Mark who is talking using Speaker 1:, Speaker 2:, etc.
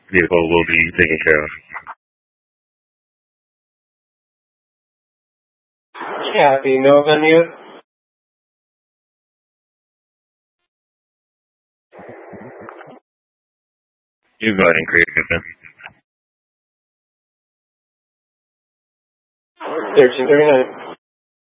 Speaker 1: vehicle will be taken care of.
Speaker 2: Yeah, do you know of any of?
Speaker 1: You go ahead and create it then.
Speaker 2: 1339.